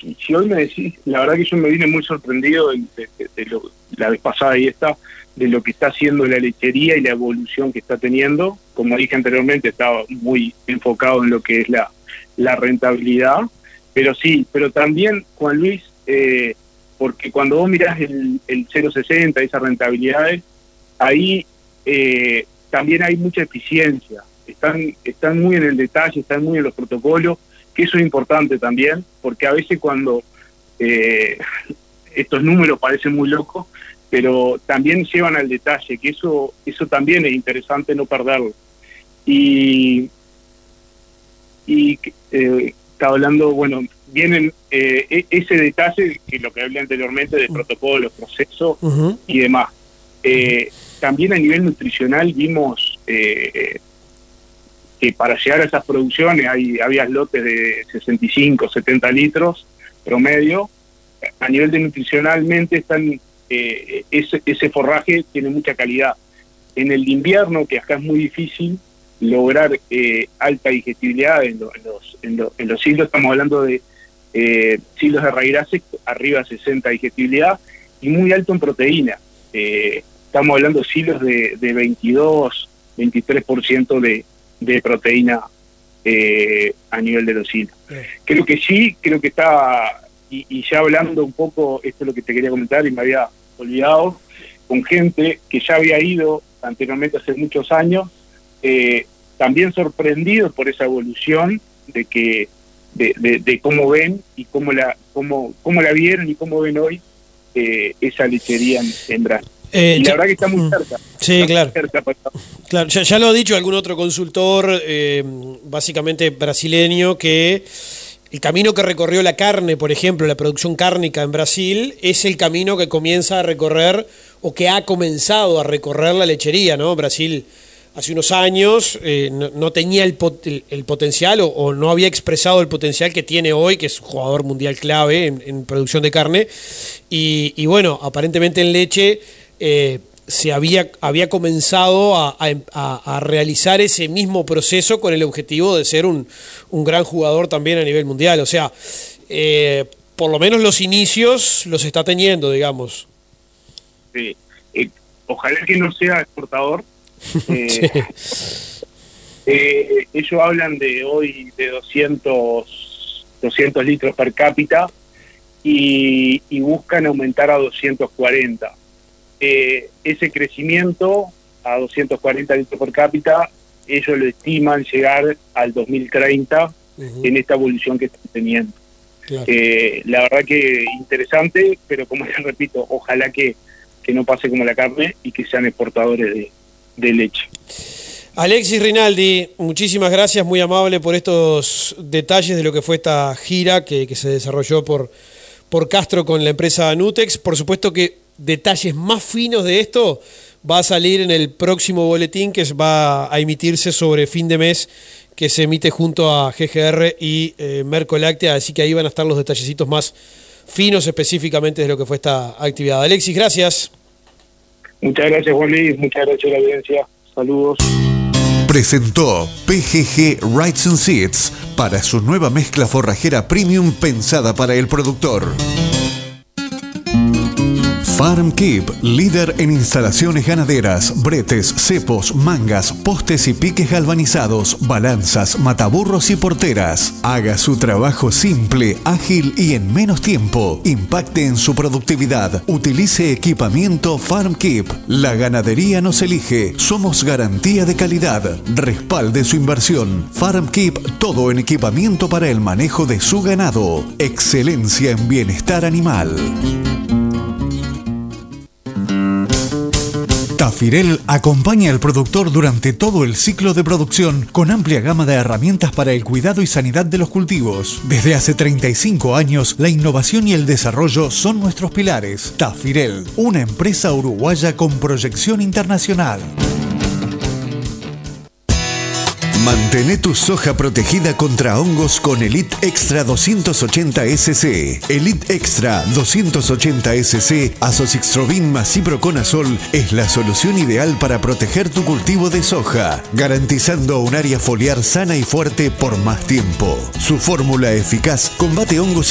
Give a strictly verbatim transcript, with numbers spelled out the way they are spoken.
si, si hoy me decís, la verdad que yo me vine muy sorprendido de, de, de, de lo, la vez pasada y esta, de lo que está haciendo la lechería y la evolución que está teniendo. Como dije anteriormente, estaba muy enfocado en lo que es la, la rentabilidad, pero sí, pero también, Juan Luis, eh, porque cuando vos mirás el, el cero coma sesenta, esas rentabilidades, ahí eh, también hay mucha eficiencia, están, están muy en el detalle, están muy en los protocolos, que eso es importante también, porque a veces cuando eh, estos números parecen muy locos, pero también llevan al detalle, que eso eso también es interesante no perderlo. Y, y eh, estaba hablando, bueno, vienen eh, ese detalle, que lo que hablé anteriormente, de protocolos, procesos uh-huh. y demás. Eh, también a nivel nutricional vimos eh, que para llegar a esas producciones hay, había lotes de sesenta y cinco, setenta litros promedio. A nivel de nutricionalmente están eh, ese, ese forraje tiene mucha calidad. En el invierno, que acá es muy difícil lograr eh, alta digestibilidad en, lo, en los en, lo, en los silos, estamos hablando de eh, silos de raíces arriba de sesenta digestibilidad y muy alto en proteína. Eh, estamos hablando de silos de, de veintidós, veintitrés por ciento de, de proteína eh, a nivel de los silos. Sí. Creo que sí, creo que está, y, y ya hablando un poco, esto es lo que te quería comentar y me había olvidado, con gente que ya había ido anteriormente hace muchos años, eh, también sorprendidos por esa evolución de que de, de, de cómo ven y cómo la cómo cómo la vieron y cómo ven hoy eh, esa lechería en, en Brasil. Eh, y la ya, verdad que está muy cerca. Sí, está claro. Muy cerca para... Claro, ya, ya lo ha dicho algún otro consultor, eh, básicamente brasileño, que el camino que recorrió la carne, por ejemplo, la producción cárnica en Brasil, es el camino que comienza a recorrer o que ha comenzado a recorrer la lechería, ¿no? Brasil hace unos años eh, no, no tenía el, pot, el, el potencial o, o no había expresado el potencial que tiene hoy, que es un jugador mundial clave en, en producción de carne. Y, y bueno, aparentemente en leche eh, se había, había comenzado a, a, a realizar ese mismo proceso con el objetivo de ser un, un gran jugador también a nivel mundial. O sea, eh, por lo menos los inicios los está teniendo, digamos. Sí. Eh, ojalá que no sea exportador. Eh, sí. eh, ellos hablan de hoy de doscientos litros per cápita y, y buscan aumentar a doscientos cuarenta. Eh, ese crecimiento a doscientos cuarenta litros por cápita, ellos lo estiman llegar al dos mil treinta uh-huh. en esta evolución que están teniendo. Claro. Eh, la verdad que interesante, pero como les repito, ojalá que, que no pase como la carne y que sean exportadores de, de leche. Alexis Rinaldi, muchísimas gracias, muy amable por estos detalles de lo que fue esta gira que, que se desarrolló por, por Castro con la empresa Nutex. Por supuesto que detalles más finos de esto va a salir en el próximo boletín que va a emitirse sobre fin de mes, que se emite junto a G G R y eh, Mercoláctea, así que ahí van a estar los detallecitos más finos específicamente de lo que fue esta actividad. Alexis, gracias. Muchas gracias, Juan Luis, muchas gracias a la audiencia. Saludos. Presentó P G G Rights and Seeds para su nueva mezcla forrajera premium pensada para el productor. FarmKeep, líder en instalaciones ganaderas, bretes, cepos, mangas, postes y piques galvanizados, balanzas, mataburros y porteras. Haga su trabajo simple, ágil y en menos tiempo. Impacte en su productividad. Utilice equipamiento FarmKeep. La ganadería nos elige. Somos garantía de calidad. Respalde su inversión. FarmKeep, todo en equipamiento para el manejo de su ganado. Excelencia en bienestar animal. Tafirel acompaña al productor durante todo el ciclo de producción con amplia gama de herramientas para el cuidado y sanidad de los cultivos. Desde hace treinta y cinco años, la innovación y el desarrollo son nuestros pilares. Tafirel, una empresa uruguaya con proyección internacional. Mantén tu soja protegida contra hongos con Elite Extra doscientos ochenta S C. Elite Extra doscientos ochenta S C, Azoxystrobin más Ciproconazol es la solución ideal para proteger tu cultivo de soja, garantizando un área foliar sana y fuerte por más tiempo. Su fórmula eficaz combate hongos